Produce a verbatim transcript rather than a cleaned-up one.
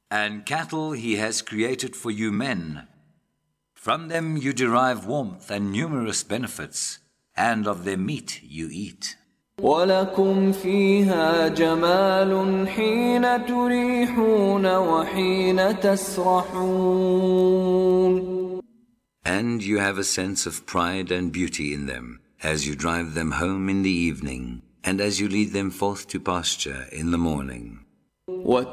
And cattle he has created for you men. From them you derive warmth and numerous benefits, and of their meat you eat. وَلَكُمْ فِيهَا جَمَالٌ حِينَ تُرِيحُونَ وَحِينَ تَسْرَحُونَ. And you have a sense of pride and beauty in them, as you drive them home in the evening, and as you lead them forth to pasture in the morning.